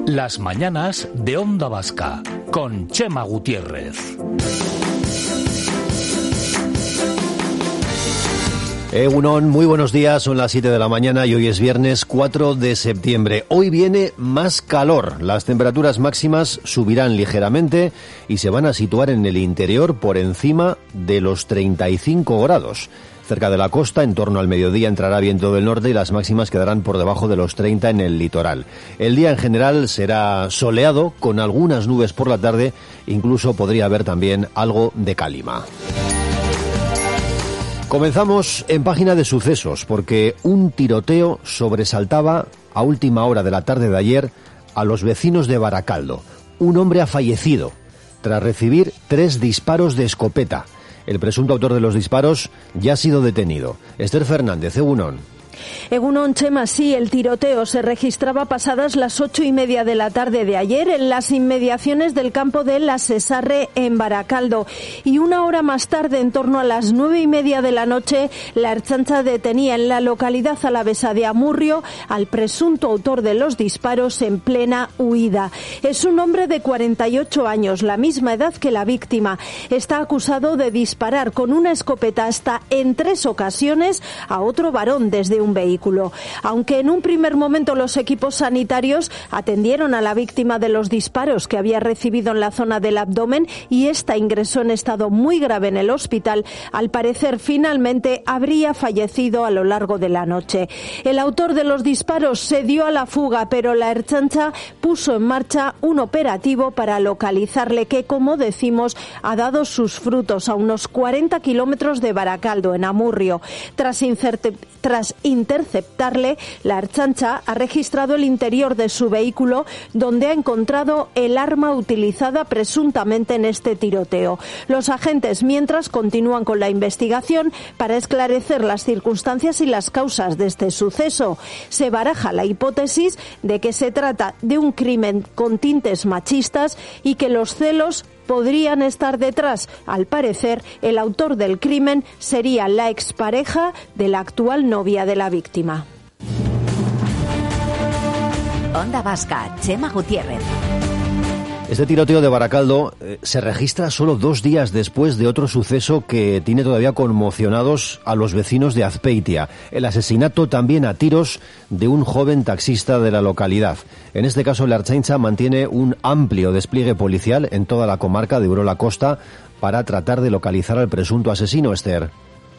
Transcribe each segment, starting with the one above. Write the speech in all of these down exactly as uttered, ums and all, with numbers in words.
Las mañanas de Onda Vasca, con Chema Gutiérrez. Egunon, muy buenos días, son las siete de la mañana y hoy es viernes cuatro de septiembre. Hoy viene más calor, las temperaturas máximas subirán ligeramente y se van a situar en el interior por encima de los treinta y cinco grados. Cerca de la costa, en torno al mediodía, entrará viento del norte y las máximas quedarán por debajo de los treinta en el litoral. El día en general será soleado, con algunas nubes por la tarde, incluso podría haber también algo de cálima. Comenzamos en página de sucesos, porque un tiroteo sobresaltaba a última hora de la tarde de ayer a los vecinos de Baracaldo. Un hombre ha fallecido tras recibir tres disparos de escopeta. El presunto autor de los disparos ya ha sido detenido. Esther Fernández, Egunon. Egunon, Chema, sí, el tiroteo se registraba pasadas las ocho y media de la tarde de ayer en las inmediaciones del campo de La Cesarre en Baracaldo. Y una hora más tarde, en torno a las nueve y media de la noche, la Ertzaintza detenía en la localidad alavesa de Amurrio al presunto autor de los disparos en plena huida. Es un hombre de cuarenta y ocho años, la misma edad que la víctima. Está acusado de disparar con una escopeta hasta en tres ocasiones a otro varón desde un vehículo. Aunque en un primer momento los equipos sanitarios atendieron a la víctima de los disparos que había recibido en la zona del abdomen y esta ingresó en estado muy grave en el hospital, al parecer finalmente habría fallecido a lo largo de la noche. El autor de los disparos se dio a la fuga, pero la Ertzaintza puso en marcha un operativo para localizarle que, como decimos, ha dado sus frutos a unos cuarenta kilómetros de Baracaldo, en Amurrio. Tras, incerte- tras interceptarle, la Ertzaintza ha registrado el interior de su vehículo, donde ha encontrado el arma utilizada presuntamente en este tiroteo. Los agentes, mientras, continúan con la investigación para esclarecer las circunstancias y las causas de este suceso. Se baraja la hipótesis de que se trata de un crimen con tintes machistas y que los celos podrían estar detrás. Al parecer, el autor del crimen sería la expareja de la actual novia de la víctima. Onda Vasca, Chema Gutiérrez. Este tiroteo de Baracaldo eh, se registra solo dos días después de otro suceso que tiene todavía conmocionados a los vecinos de Azpeitia. El asesinato también a tiros de un joven taxista de la localidad. En este caso, la Ertzaintza mantiene un amplio despliegue policial en toda la comarca de Urola Kosta para tratar de localizar al presunto asesino, Esther.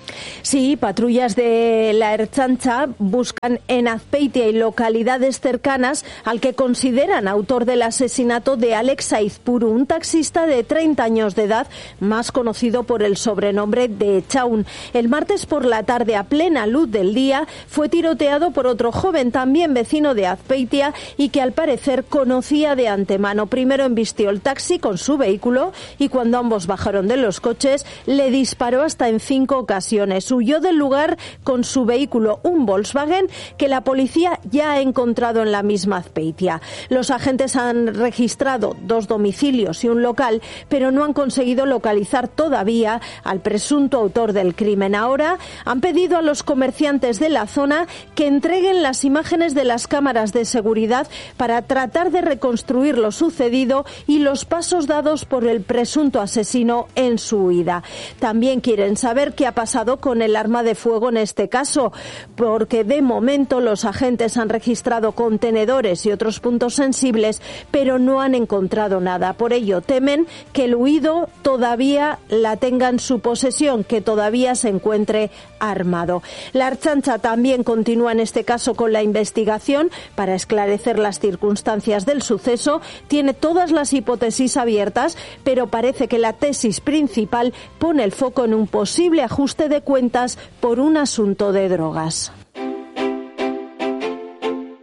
Sí, patrullas de la Ertzaintza buscan en Azpeitia y localidades cercanas al que consideran autor del asesinato de Alex Aizpuru, un taxista de treinta años de edad, más conocido por el sobrenombre de Chaun. El martes por la tarde, a plena luz del día, fue tiroteado por otro joven, también vecino de Azpeitia, y que al parecer conocía de antemano. Primero embistió el taxi con su vehículo y cuando ambos bajaron de los coches, le disparó hasta en cinco ocasiones. Huyó del lugar con su vehículo, un Volkswagen, que la policía ya ha encontrado en la misma Azpeitia. Los agentes han registrado dos domicilios y un local, pero no han conseguido localizar todavía al presunto autor del crimen. Ahora han pedido a los comerciantes de la zona que entreguen las imágenes de las cámaras de seguridad para tratar de reconstruir lo sucedido y los pasos dados por el presunto asesino en su huida. También quieren saber qué ha pasado con el arma de fuego en este caso, porque de momento los agentes han registrado contenedores y otros puntos sensibles, pero no han encontrado nada. Por ello temen que el huido todavía la tenga en su posesión, que todavía se encuentre armado. La Ertzaintza también continúa en este caso con la investigación para esclarecer las circunstancias del suceso. Tiene todas las hipótesis abiertas, pero parece que la tesis principal pone el foco en un posible ajuste de cuentas por un asunto de drogas.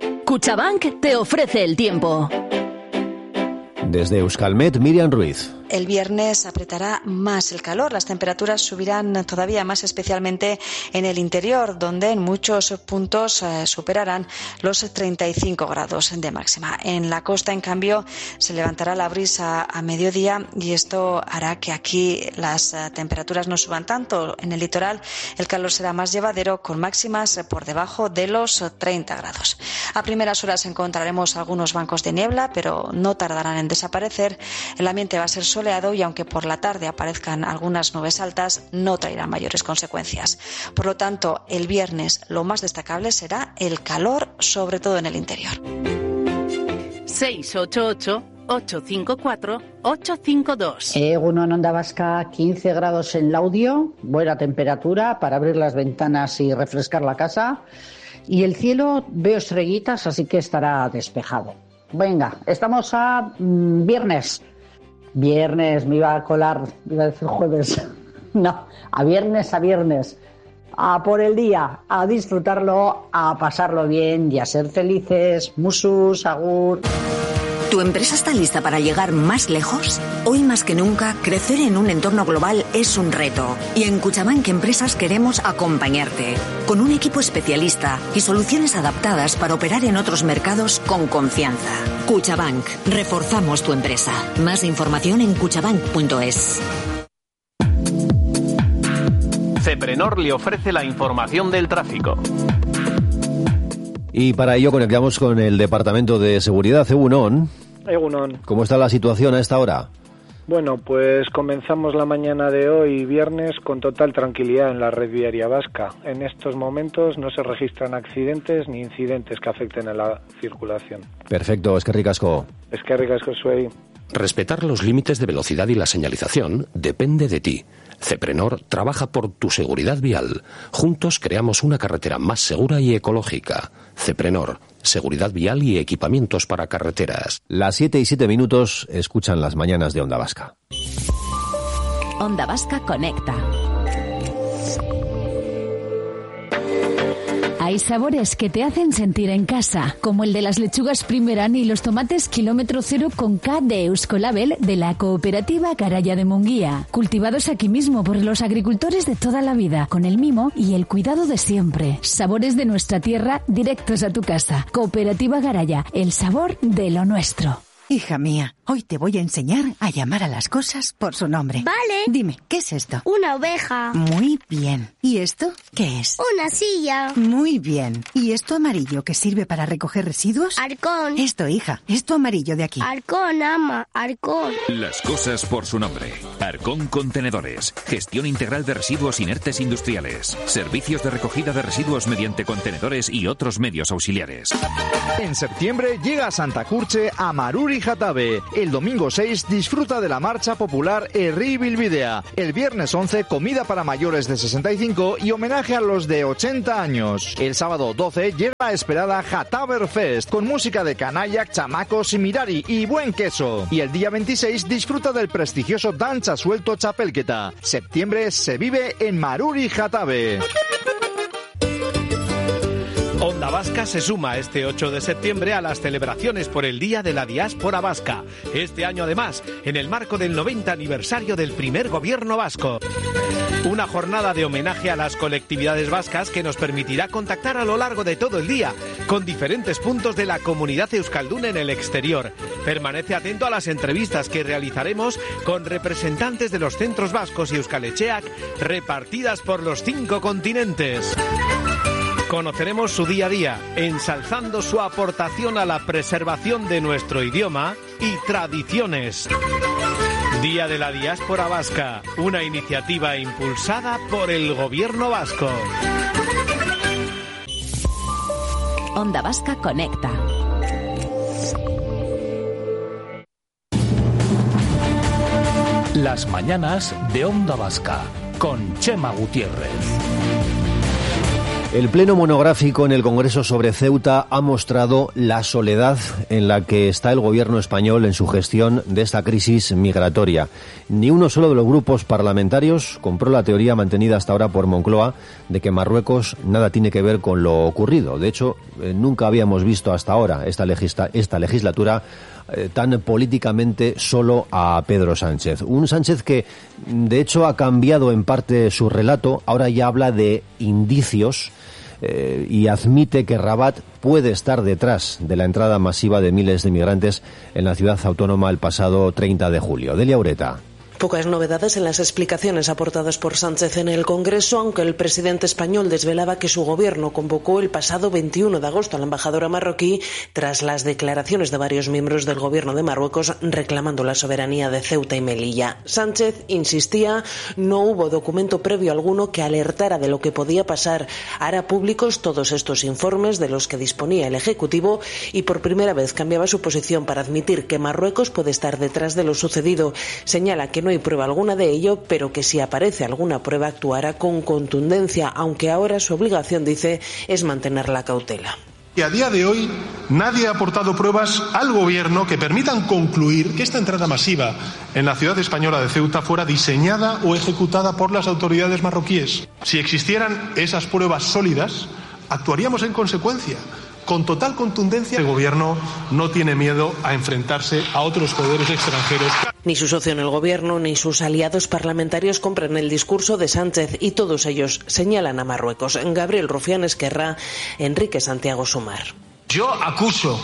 Cuchabank te ofrece el tiempo. Desde Euskalmet, Miriam Ruiz. el viernes apretará más el calor. Las temperaturas subirán todavía más, especialmente en el interior, donde en muchos puntos eh, superarán los treinta y cinco grados de máxima. En la costa, en cambio, se levantará la brisa a mediodía y esto hará que aquí las eh, temperaturas no suban tanto. En el litoral el calor será más llevadero, con máximas eh, por debajo de los treinta grados. A primeras horas encontraremos algunos bancos de niebla, pero no tardarán en desaparecer. El ambiente va a ser soleado y aunque por la tarde aparezcan algunas nubes altas, no traerán mayores consecuencias. Por lo tanto, el viernes lo más destacable será el calor, sobre todo en el interior. seis ocho ocho, ocho cinco cuatro, ocho cinco dos. Egunon, Onda Vasca, quince grados en Laudio, buena temperatura para abrir las ventanas y refrescar la casa. Y el cielo veo estrellitas, así que estará despejado. Venga, estamos a mmm, viernes. Viernes, me iba a colar, iba a decir jueves. No, a viernes, a viernes. A por el día, a disfrutarlo, a pasarlo bien y a ser felices. Musus, agur. ¿Tu empresa está lista para llegar más lejos? Hoy más que nunca, crecer en un entorno global es un reto. Y en Cuchabank Empresas queremos acompañarte, con un equipo especialista y soluciones adaptadas para operar en otros mercados con confianza. Cuchabank, reforzamos tu empresa. Más información en cuchabank punto es. Ceprenor le ofrece la información del tráfico. Y para ello conectamos con el Departamento de Seguridad. Egunon. Egunon. ¿Cómo está la situación a esta hora? Bueno, pues comenzamos la mañana de hoy, viernes, con total tranquilidad en la red viaria vasca. En estos momentos no se registran accidentes ni incidentes que afecten a la circulación. Perfecto, eskerrik asko. Eskerrik asko zuei. Respetar los límites de velocidad y la señalización depende de ti. Ceprenor trabaja por tu seguridad vial. Juntos creamos una carretera más segura y ecológica. Ceprenor, seguridad vial y equipamientos para carreteras. Las siete y siete minutos, escuchan las mañanas de Onda Vasca. Onda Vasca conecta. Hay sabores que te hacen sentir en casa, como el de las lechugas Primeran y los tomates kilómetro cero con K de Euskolabel de la cooperativa Garaya de Munguía, cultivados aquí mismo por los agricultores de toda la vida, con el mimo y el cuidado de siempre. Sabores de nuestra tierra directos a tu casa. Cooperativa Garaya, el sabor de lo nuestro. Hija mía, hoy te voy a enseñar a llamar a las cosas por su nombre. Vale. Dime, ¿qué es esto? Una oveja. Muy bien. ¿Y esto qué es? Una silla. Muy bien. ¿Y esto amarillo que sirve para recoger residuos? Arcón. Esto, hija, esto amarillo de aquí. Arcón, ama, Arcón. Las cosas por su nombre. Arcón Contenedores. Gestión integral de residuos inertes industriales. Servicios de recogida de residuos mediante contenedores y otros medios auxiliares. En septiembre llega a Santa Curche a Maruri Jatabe. El domingo seis disfruta de la marcha popular Herri Bilbidea. El viernes once comida para mayores de sesenta y cinco y homenaje a los de ochenta años. El sábado doce llega la esperada Jataber Fest con música de Canayak, Chamacos y Mirari y buen queso. Y el día veintiséis disfruta del prestigioso Danza Suelto Chapelketa. Septiembre se vive en Maruri Jatabe. Onda Vasca se suma este ocho de septiembre a las celebraciones por el Día de la Diáspora Vasca. Este año, además, en el marco del noventa aniversario del primer gobierno vasco. Una jornada de homenaje a las colectividades vascas que nos permitirá contactar a lo largo de todo el día con diferentes puntos de la comunidad euskalduna en el exterior. Permanece atento a las entrevistas que realizaremos con representantes de los centros vascos y Euskal Etxeak repartidas por los cinco continentes. Conoceremos su día a día, ensalzando su aportación a la preservación de nuestro idioma y tradiciones. Día de la Diáspora Vasca, una iniciativa impulsada por el Gobierno vasco. Onda Vasca conecta. Las mañanas de Onda Vasca, con Chema Gutiérrez. El pleno monográfico en el Congreso sobre Ceuta ha mostrado la soledad en la que está el gobierno español en su gestión de esta crisis migratoria. Ni uno solo de los grupos parlamentarios compró la teoría mantenida hasta ahora por Moncloa de que Marruecos nada tiene que ver con lo ocurrido. De hecho, eh, nunca habíamos visto hasta ahora esta, legisla- esta legislatura eh, tan políticamente solo a Pedro Sánchez. Un Sánchez que, de hecho, ha cambiado en parte su relato, ahora ya habla de indicios eh, y admite que Rabat puede estar detrás de la entrada masiva de miles de migrantes en la ciudad autónoma el pasado treinta de julio. Delia Ureta. Pocas novedades en las explicaciones aportadas por Sánchez en el Congreso, aunque el presidente español desvelaba que su gobierno convocó el pasado veintiuno de agosto a la embajadora marroquí tras las declaraciones de varios miembros del gobierno de Marruecos reclamando la soberanía de Ceuta y Melilla. Sánchez insistía, no hubo documento previo alguno que alertara de lo que podía pasar. Hará públicos todos estos informes de los que disponía el Ejecutivo y por primera vez cambiaba su posición para admitir que Marruecos puede estar detrás de lo sucedido. Señala que no hay prueba alguna de ello, pero que si aparece alguna prueba actuará con contundencia, aunque ahora su obligación, dice, es mantener la cautela. Y a día de hoy nadie ha aportado pruebas al gobierno que permitan concluir que esta entrada masiva en la ciudad española de Ceuta fuera diseñada o ejecutada por las autoridades marroquíes. Si existieran esas pruebas sólidas, actuaríamos en consecuencia. Con total contundencia, el gobierno no tiene miedo a enfrentarse a otros poderes extranjeros. Ni su socio en el gobierno ni sus aliados parlamentarios compran el discurso de Sánchez y todos ellos señalan a Marruecos. Gabriel Rufián Esquerra, Enrique Santiago Sumar. Yo acuso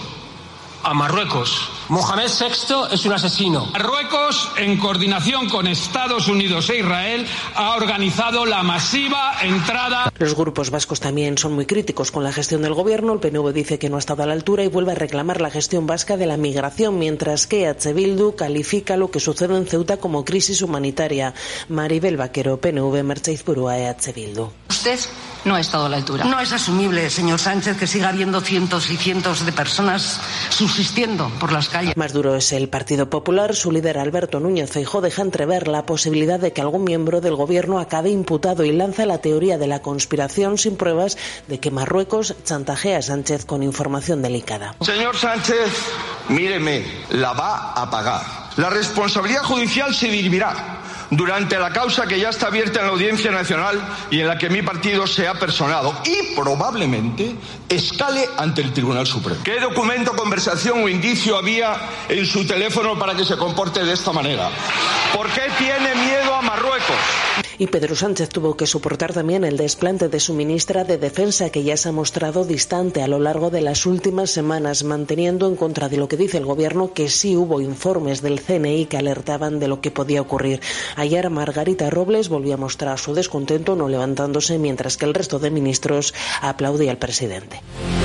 a Marruecos. Mohamed sexto es un asesino. Marruecos, en coordinación con Estados Unidos e Israel, ha organizado la masiva entrada. Los grupos vascos también son muy críticos con la gestión del gobierno. El P N V dice que no ha estado a la altura y vuelve a reclamar la gestión vasca de la migración, mientras que H. Bildu califica lo que sucede en Ceuta como crisis humanitaria. Maribel Vaquero, P N V, Mertxe Izpurua, H. Bildu. Usted no ha estado a la altura. No es asumible, señor Sánchez, que siga habiendo cientos y cientos de personas subsistiendo por las calles. Más duro es el Partido Popular. Su líder, Alberto Núñez Feijóo, deja entrever la posibilidad de que algún miembro del gobierno acabe imputado y lanza la teoría de la conspiración sin pruebas de que Marruecos chantajea a Sánchez con información delicada. Señor Sánchez, míreme, la va a pagar. La responsabilidad judicial se dirimirá durante la causa que ya está abierta en la Audiencia Nacional y en la que mi partido se ha personado y probablemente escale ante el Tribunal Supremo. ¿Qué documento, conversación o indicio había en su teléfono para que se comporte de esta manera? ¿Por qué tiene miedo a Marruecos? Y Pedro Sánchez tuvo que soportar también el desplante de su ministra de Defensa, que ya se ha mostrado distante a lo largo de las últimas semanas, manteniendo en contra de lo que dice el gobierno que sí hubo informes del C N I que alertaban de lo que podía ocurrir. Ayer Margarita Robles volvió a mostrar su descontento, no levantándose, mientras que el resto de ministros aplaudía al presidente.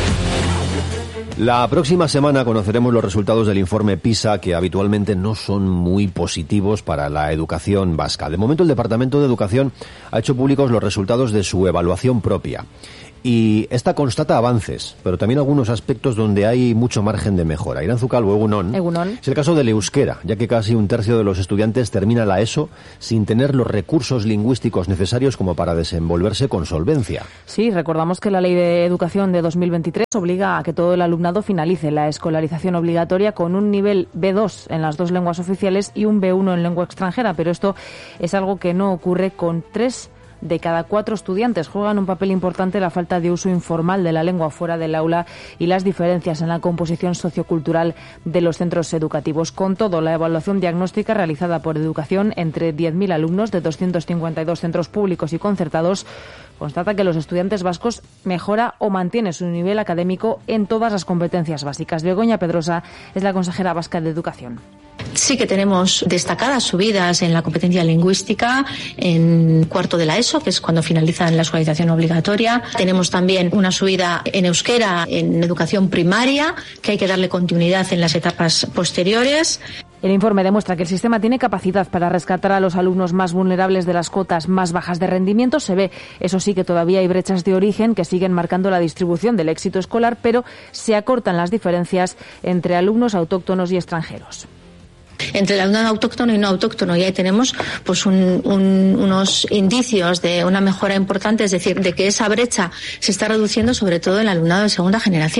La próxima semana conoceremos los resultados del informe PISA, que habitualmente no son muy positivos para la educación vasca. De momento, el Departamento de Educación ha hecho públicos los resultados de su evaluación propia. Y esta constata avances, pero también algunos aspectos donde hay mucho margen de mejora. Iranzu Calvo, Egunon. Egunon. Es el caso del euskera, ya que casi un tercio de los estudiantes termina la ESO sin tener los recursos lingüísticos necesarios como para desenvolverse con solvencia. Sí, recordamos que la Ley de Educación de dos mil veintitrés obliga a que todo el alumnado finalice la escolarización obligatoria con un nivel B dos en las dos lenguas oficiales y un B uno en lengua extranjera, pero esto es algo que no ocurre con tres de cada cuatro estudiantes. Juegan un papel importante la falta de uso informal de la lengua fuera del aula y las diferencias en la composición sociocultural de los centros educativos. Con todo, la evaluación diagnóstica realizada por Educación entre diez mil alumnos de doscientos cincuenta y dos centros públicos y concertados constata que los estudiantes vascos mejora o mantiene su nivel académico en todas las competencias básicas. Begoña Pedrosa es la consejera vasca de Educación. Sí que tenemos destacadas subidas en la competencia lingüística en cuarto de la ESO, que es cuando finalizan la escolarización obligatoria. Tenemos también una subida en euskera en educación primaria, que hay que darle continuidad en las etapas posteriores. El informe demuestra que el sistema tiene capacidad para rescatar a los alumnos más vulnerables de las cotas más bajas de rendimiento. Se ve, eso sí, que todavía hay brechas de origen que siguen marcando la distribución del éxito escolar, pero se acortan las diferencias entre alumnos autóctonos y extranjeros. Entre el alumnado autóctono y no autóctono, y ahí tenemos pues un, un, unos indicios de una mejora importante, es decir, de que esa brecha se está reduciendo sobre todo en el alumnado de segunda generación.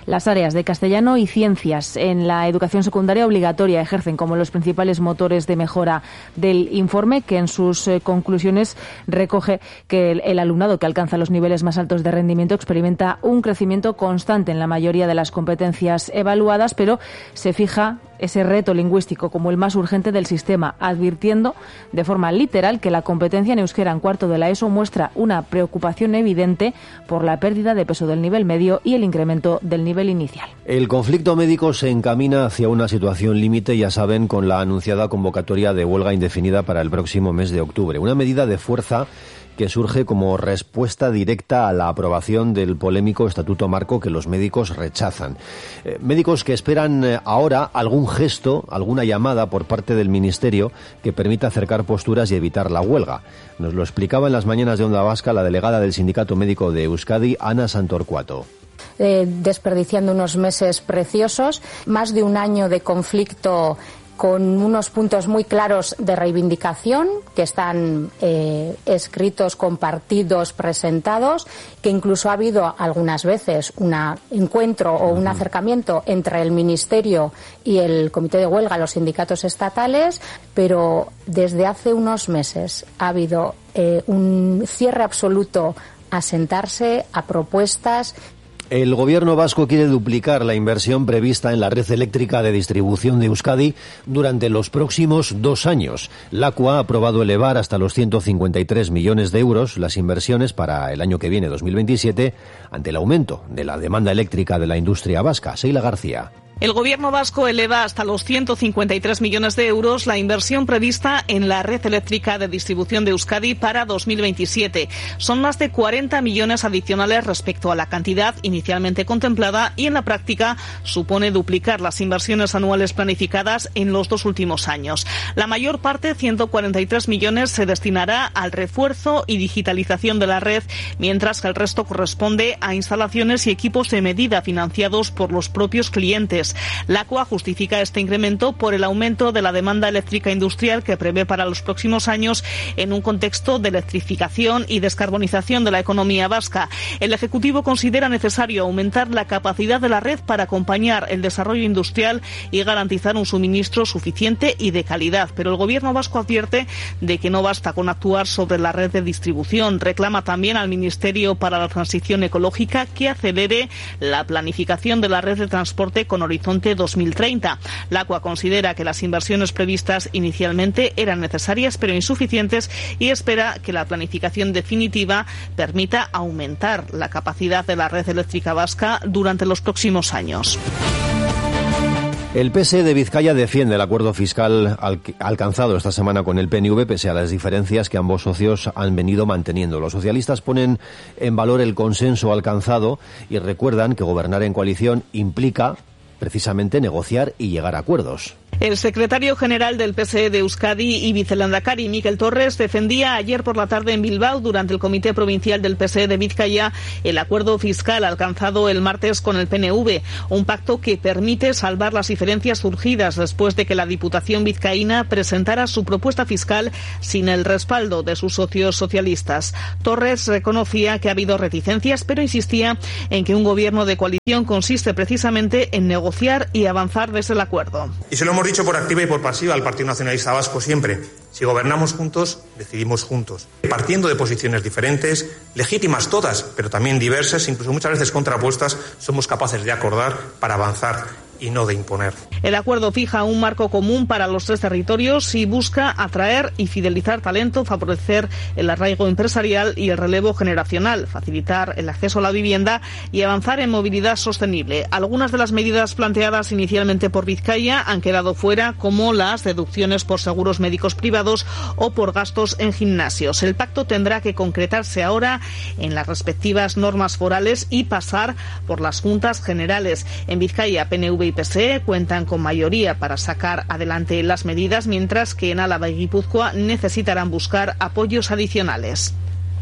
Las áreas de castellano y ciencias en la educación secundaria obligatoria ejercen como los principales motores de mejora del informe, que en sus eh, conclusiones recoge que el, el alumnado que alcanza los niveles más altos de rendimiento experimenta un crecimiento constante en la mayoría de las competencias evaluadas, pero se fija ese reto lingüístico como el más urgente del sistema, advirtiendo de forma literal que la competencia en euskera en cuarto de la ESO muestra una preocupación evidente por la pérdida de peso del nivel medio y el incremento del nivel inicial. El conflicto médico se encamina hacia una situación límite, ya saben, con la anunciada convocatoria de huelga indefinida para el próximo mes de octubre. Una medida de fuerza que surge como respuesta directa a la aprobación del polémico Estatuto Marco que los médicos rechazan. Eh, médicos que esperan eh, ahora algún gesto, alguna llamada por parte del Ministerio que permita acercar posturas y evitar la huelga. Nos lo explicaba en las mañanas de Onda Vasca la delegada del Sindicato Médico de Euskadi, Ana Santorcuato. Eh, desperdiciando unos meses preciosos, más de un año de conflicto con unos puntos muy claros de reivindicación que están eh, escritos, compartidos, presentados, que incluso ha habido algunas veces un encuentro o un acercamiento entre el Ministerio y el Comité de Huelga, los sindicatos estatales, pero desde hace unos meses ha habido eh, un cierre absoluto a sentarse, a propuestas. El gobierno vasco quiere duplicar la inversión prevista en la red eléctrica de distribución de Euskadi durante los próximos dos años. LACUA ha aprobado elevar hasta los ciento cincuenta y tres millones de euros las inversiones para el año que viene, dos mil veintisiete, ante el aumento de la demanda eléctrica de la industria vasca. Seila García. El gobierno vasco eleva hasta los ciento cincuenta y tres millones de euros la inversión prevista en la red eléctrica de distribución de Euskadi para dos mil veintisiete. Son más de cuarenta millones adicionales respecto a la cantidad inicialmente contemplada y en la práctica supone duplicar las inversiones anuales planificadas en los dos últimos años. La mayor parte, ciento cuarenta y tres millones, se destinará al refuerzo y digitalización de la red, mientras que el resto corresponde a instalaciones y equipos de medida financiados por los propios clientes. LACUA justifica este incremento por el aumento de la demanda eléctrica industrial que prevé para los próximos años en un contexto de electrificación y descarbonización de la economía vasca. El Ejecutivo considera necesario aumentar la capacidad de la red para acompañar el desarrollo industrial y garantizar un suministro suficiente y de calidad. Pero el Gobierno vasco advierte de que no basta con actuar sobre la red de distribución. Reclama también al Ministerio para la Transición Ecológica que acelere la planificación de la red de transporte con horizonte dos mil treinta. LACUA considera que las inversiones previstas inicialmente eran necesarias pero insuficientes y espera que la planificación definitiva permita aumentar la capacidad de la red eléctrica vasca durante los próximos años. El P S E de Vizcaya defiende el acuerdo fiscal al alcanzado esta semana con el P N V, pese a las diferencias que ambos socios han venido manteniendo. Los socialistas ponen en valor el consenso alcanzado y recuerdan que gobernar en coalición implica precisamente negociar y llegar a acuerdos. El secretario general del P S E de Euskadi y vicelehendakari, Mikel Torres, defendía ayer por la tarde en Bilbao, durante el Comité Provincial del P S E de Vizcaya, el acuerdo fiscal alcanzado el martes con el P N V, un pacto que permite salvar las diferencias surgidas después de que la Diputación vizcaína presentara su propuesta fiscal sin el respaldo de sus socios socialistas. Torres reconocía que ha habido reticencias, pero insistía en que un gobierno de coalición consiste precisamente en negociar y avanzar desde el acuerdo. Y se lo hemos dicho por activa y por pasiva al Partido Nacionalista Vasco siempre. Si gobernamos juntos, decidimos juntos. Partiendo de posiciones diferentes, legítimas todas, pero también diversas, incluso muchas veces contrapuestas, somos capaces de acordar para avanzar y no de imponer. El acuerdo fija un marco común para los tres territorios y busca atraer y fidelizar talento, favorecer el arraigo empresarial y el relevo generacional, facilitar el acceso a la vivienda y avanzar en movilidad sostenible. Algunas de las medidas planteadas inicialmente por Vizcaya han quedado fuera, como las deducciones por seguros médicos privados o por gastos en gimnasios. El pacto tendrá que concretarse ahora en las respectivas normas forales y pasar por las juntas generales. En Vizcaya, P N V y P S E cuentan con mayoría para sacar adelante las medidas, mientras que en Álava y Guipúzcoa necesitarán buscar apoyos adicionales.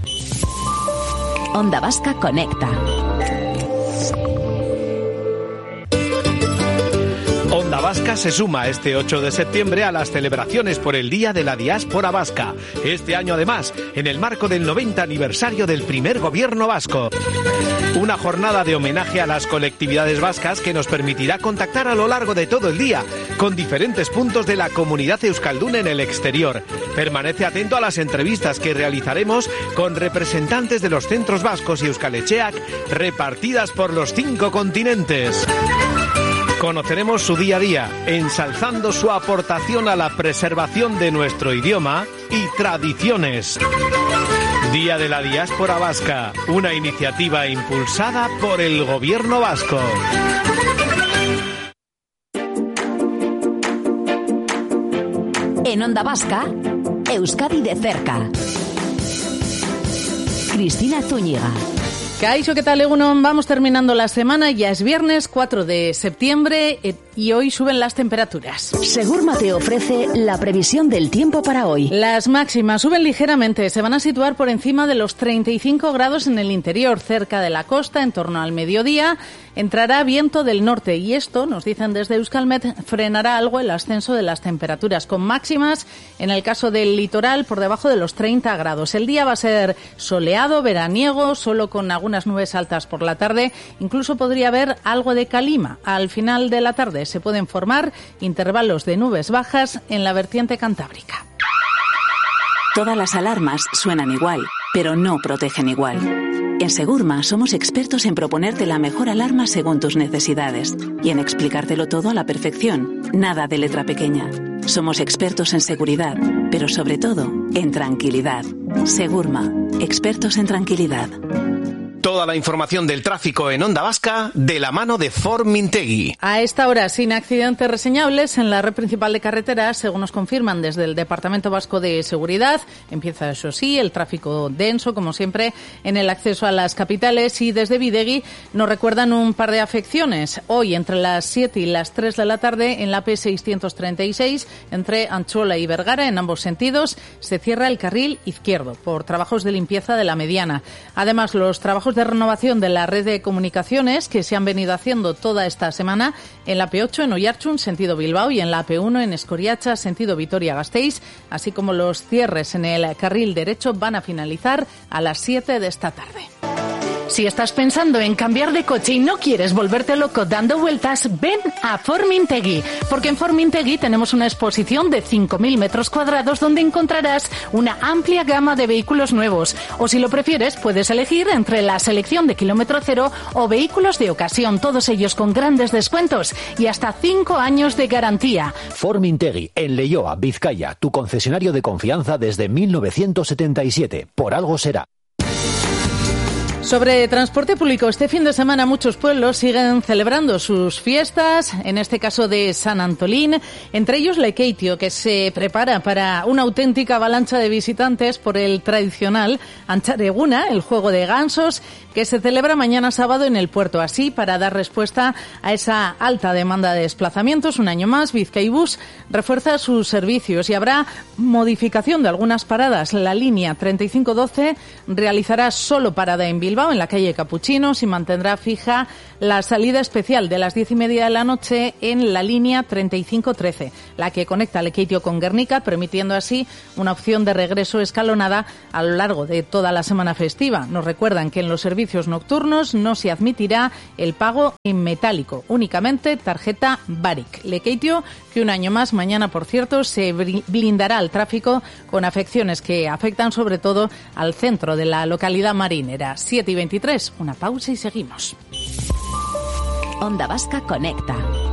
Onda Vasca Conecta. Onda Onda Vasca se suma este ocho de septiembre a las celebraciones por el Día de la Diáspora Vasca. Este año, además, en el marco del noventa aniversario del primer gobierno vasco. Una jornada de homenaje a las colectividades vascas que nos permitirá contactar a lo largo de todo el día con diferentes puntos de la comunidad euskalduna en el exterior. Permanece atento a las entrevistas que realizaremos con representantes de los centros vascos y Euskal Etxeak repartidas por los cinco continentes. Conoceremos su día a día, ensalzando su aportación a la preservación de nuestro idioma y tradiciones. Día de la Diáspora Vasca, una iniciativa impulsada por el Gobierno vasco. En Onda Vasca, Euskadi de cerca. Cristina Zúñiga. Kaixo, ¿qué tal, Egunon? Vamos terminando la semana, ya es viernes cuatro de septiembre y hoy suben las temperaturas. Segurma te ofrece la previsión del tiempo para hoy. Las máximas suben ligeramente, se van a situar por encima de los treinta y cinco grados en el interior, cerca de la costa, en torno al mediodía. Entrará viento del norte y esto, nos dicen desde Euskalmet, frenará algo el ascenso de las temperaturas, con máximas, en el caso del litoral, por debajo de los treinta grados. El día va a ser soleado, veraniego, solo con algunas nubes altas por la tarde. Incluso podría haber algo de calima. Al final de la tarde se pueden formar intervalos de nubes bajas en la vertiente cantábrica. Todas las alarmas suenan igual, pero no protegen igual. En Segurma somos expertos en proponerte la mejor alarma según tus necesidades y en explicártelo todo a la perfección, nada de letra pequeña. Somos expertos en seguridad, pero sobre todo en tranquilidad. Segurma, expertos en tranquilidad. Toda la información del tráfico en Onda Vasca de la mano de Ford Mintegui. A esta hora, sin accidentes reseñables en la red principal de carreteras, según nos confirman desde el Departamento Vasco de Seguridad. Empieza, eso sí, el tráfico denso, como siempre, en el acceso a las capitales, y desde Bidegui nos recuerdan un par de afecciones. Hoy, entre las siete y las tres de la tarde, en la P seiscientos treinta y seis, entre Antxola y Vergara, en ambos sentidos, se cierra el carril izquierdo por trabajos de limpieza de la mediana. Además, los trabajos de renovación de la red de comunicaciones que se han venido haciendo toda esta semana en la P ocho en Oiartzun, sentido Bilbao, y en la P uno en Escoriacha, sentido Vitoria-Gasteiz, así como los cierres en el carril derecho, van a finalizar a las siete de esta tarde. Si estás pensando en cambiar de coche y no quieres volverte loco dando vueltas, ven a Ford Mintegui, porque en Ford Mintegui tenemos una exposición de cinco mil metros cuadrados donde encontrarás una amplia gama de vehículos nuevos. O si lo prefieres, puedes elegir entre la selección de kilómetro cero o vehículos de ocasión, todos ellos con grandes descuentos y hasta cinco años de garantía. Ford Mintegui, en Leioa, Vizcaya, tu concesionario de confianza desde mil novecientos setenta y siete. Por algo será. Sobre transporte público, este fin de semana muchos pueblos siguen celebrando sus fiestas, en este caso de San Antolín, entre ellos Lekeitio, que se prepara para una auténtica avalancha de visitantes por el tradicional Antxareguna, el juego de gansos, que se celebra mañana sábado en el puerto. Así, para dar respuesta a esa alta demanda de desplazamientos, un año más, Bizkaibus refuerza sus servicios y habrá modificación de algunas paradas. La línea treinta y cinco doce realizará solo parada en Bilbao, en la calle Capuchinos, y mantendrá fija la salida especial de las diez y media de la noche en la línea treinta y cinco trece, la que conecta Lekeitio con Guernica, permitiendo así una opción de regreso escalonada a lo largo de toda la semana festiva. Nos recuerdan que en los servicios nocturnos no se admitirá el pago en metálico, únicamente tarjeta Baric. Lekeitio, que un año más, mañana por cierto, se blindará al tráfico con afecciones que afectan sobre todo al centro de la localidad marinera. siete y veintitrés, una pausa y seguimos. Onda Vasca conecta.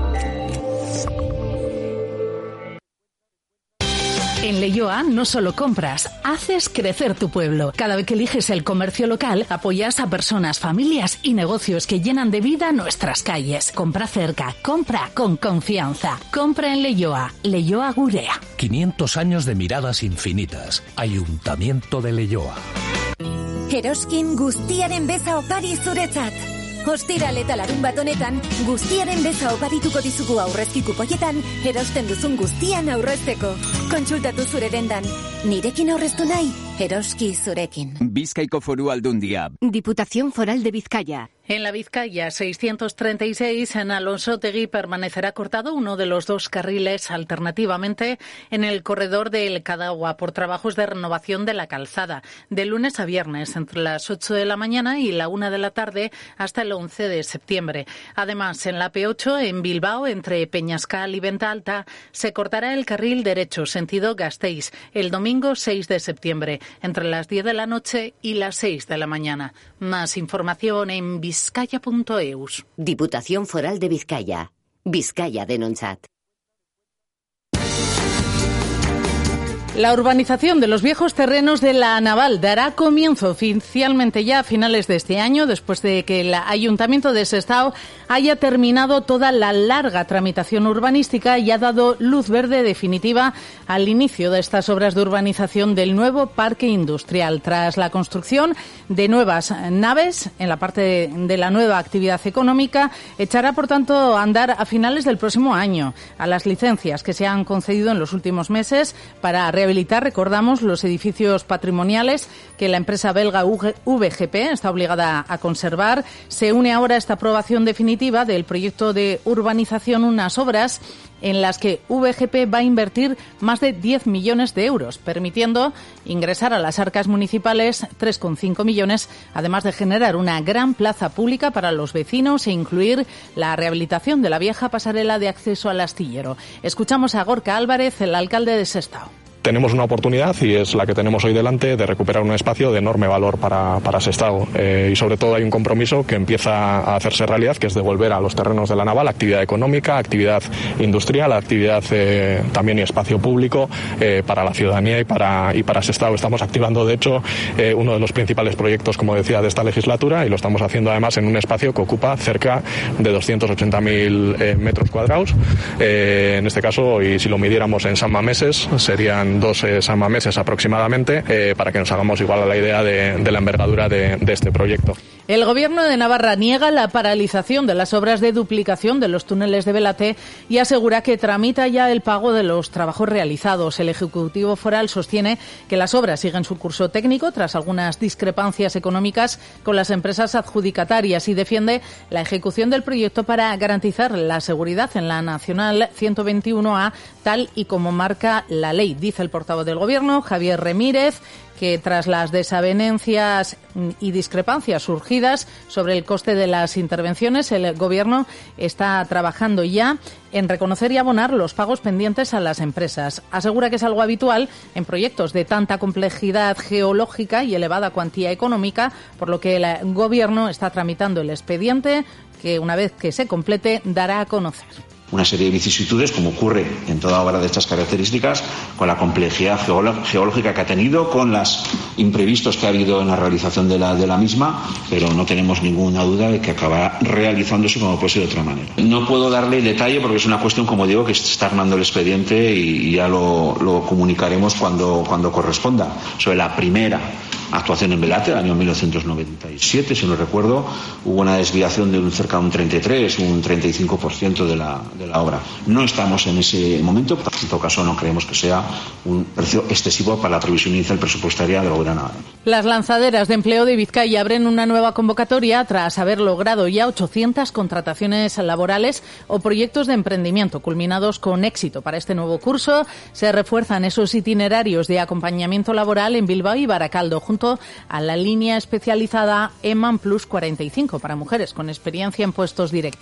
En Leioa no solo compras, haces crecer tu pueblo. Cada vez que eliges el comercio local, apoyas a personas, familias y negocios que llenan de vida nuestras calles. Compra cerca, compra con confianza. Compra en Leioa, Leioa Gurea. quinientos años de miradas infinitas. Ayuntamiento de Leioa. Eroskin guztiaren beza opari zuretzat. Ostiral eta larun bat honetan, guztiaren beza oparituko dizugu aurrezki kupoietan, erosten duzun guztian aurrezteko. Kontsultatu zure dendan. Nirekin aurreztu nahi, eroski zurekin. Bizkaiko Foru Aldundia. Diputación Foral de Vizcaya. En la Vizcaya seiscientos treinta y seis, en Alonsotegui, permanecerá cortado uno de los dos carriles alternativamente en el corredor del Cadagua por trabajos de renovación de la calzada, de lunes a viernes entre las ocho de la mañana y la una de la tarde hasta el once de septiembre. Además, en la P ocho, en Bilbao, entre Peñascal y Venta Alta, se cortará el carril derecho sentido Gasteiz el domingo seis de septiembre entre las diez de la noche y las seis de la mañana. Más información en vizcaya punto eus. Diputación Foral de Vizcaya. Vizcaya Denontzat. La urbanización de los viejos terrenos de La Naval dará comienzo oficialmente ya a finales de este año, después de que el Ayuntamiento de Sestao haya terminado toda la larga tramitación urbanística y ha dado luz verde definitiva al inicio de estas obras de urbanización del nuevo parque industrial. Tras la construcción de nuevas naves en la parte de, de la nueva actividad económica, echará por tanto a andar a finales del próximo año. A las licencias que se han concedido en los últimos meses para realizar Rehabilitar, recordamos, los edificios patrimoniales que la empresa belga V G P está obligada a conservar. Se une ahora esta aprobación definitiva del proyecto de urbanización, unas obras en las que V G P va a invertir más de diez millones de euros, permitiendo ingresar a las arcas municipales tres coma cinco millones, además de generar una gran plaza pública para los vecinos e incluir la rehabilitación de la vieja pasarela de acceso al astillero. Escuchamos a Gorka Álvarez, el alcalde de Sestao. Tenemos una oportunidad, y es la que tenemos hoy delante, de recuperar un espacio de enorme valor para, para Sestao. Eh, y sobre todo hay un compromiso que empieza a hacerse realidad, que es devolver a los terrenos de La Naval actividad económica, actividad industrial, actividad eh, también y espacio público eh, para la ciudadanía y para, y para Sestao. Estamos activando, de hecho, eh, uno de los principales proyectos, como decía, de esta legislatura, y lo estamos haciendo además en un espacio que ocupa cerca de doscientos ochenta mil eh, metros cuadrados. Eh, en este caso, y si lo midiéramos en San Mameses, serían dos eh, sanmameses aproximadamente, eh, para que nos hagamos igual a la idea de, de la envergadura de, de este proyecto. El Gobierno de Navarra niega la paralización de las obras de duplicación de los túneles de Belate y asegura que tramita ya el pago de los trabajos realizados. El Ejecutivo Foral sostiene que las obras siguen su curso técnico tras algunas discrepancias económicas con las empresas adjudicatarias y defiende la ejecución del proyecto para garantizar la seguridad en la Nacional ciento veintiuno A, tal y como marca la ley. Dice el portavoz del Gobierno, Javier Remírez, que tras las desavenencias y discrepancias surgidas sobre el coste de las intervenciones, el Gobierno está trabajando ya en reconocer y abonar los pagos pendientes a las empresas. Asegura que es algo habitual en proyectos de tanta complejidad geológica y elevada cuantía económica, por lo que el Gobierno está tramitando el expediente que, una vez que se complete, dará a conocer. Una serie de vicisitudes, como ocurre en toda obra de estas características, con la complejidad geológica que ha tenido, con los imprevistos que ha habido en la realización de la, de la misma, pero no tenemos ninguna duda de que acabará realizándose como puede ser de otra manera. No puedo darle detalle porque es una cuestión, como digo, que se está armando el expediente y, y ya lo, lo comunicaremos cuando, cuando corresponda. Sobre la primera actuación en Belate, el año mil novecientos noventa y siete, si no recuerdo, hubo una desviación de un cerca de un treinta y tres, un treinta y cinco por ciento de la, de la obra. No estamos en ese momento, en todo caso no creemos que sea un precio excesivo para la previsión inicial presupuestaria del Gobierno. Las lanzaderas de empleo de Vizcaya abren una nueva convocatoria tras haber logrado ya ochocientas contrataciones laborales o proyectos de emprendimiento culminados con éxito. Para este nuevo curso se refuerzan esos itinerarios de acompañamiento laboral en Bilbao y Baracaldo, junto a la línea especializada Eman Plus cuarenta y cinco para mujeres con experiencia en puestos directivos.